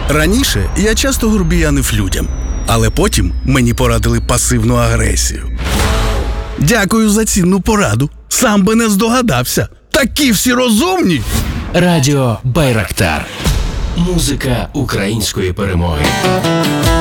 Раніше я часто грубіянив людям, але потім мені порадили пасивну агресію. Дякую за цінну пораду. Сам би не здогадався. Такі всі розумні! Радіо Байрактар. Музика української перемоги.